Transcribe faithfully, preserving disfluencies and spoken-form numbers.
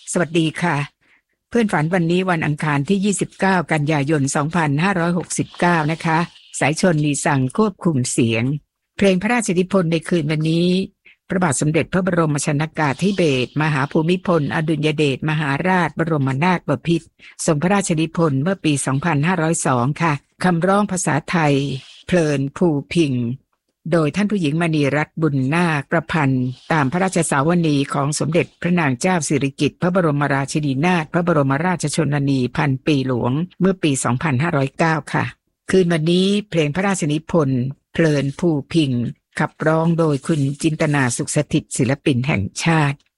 สวัสดีค่ะเพื่อนฝันวันนี้วันอังคารที่ยี่สิบเก้ากันยายนสองพันห้าร้อยหกสิบเก้านะคะสายชนมีสั่งควบคุมเสียงเพลงพระราชนิพนธ์ในคืนวันนี้พระบาทสมเด็จพระบรมชนกาธิเบศรมหาภูมิพลอดุลยเดชมหาราชบรมนาถบพิตรทรงพระราชนิพนธ์เมื่อปีสองพันห้าร้อยสองค่ะคำร้องภาษาไทยเพลินภูพิงค์โดยท่านผู้หญิงมณีรัตน์บุญนาคประพันธ์ตามพระราชสาวนีของสมเด็จพระนางเจ้าสิริกิติ์พระบรมราชินีนาถพระบรมราชชนนีพันปีหลวงเมื่อปีสองพันห้าร้อยเก้าค่ะคืนวันนี้เพลงพระราชนิพนธ์เพลินภูพิงค์ขับร้องโดยคุณจินตนาสุขสถิตย์ศิลปินแห่งชาติ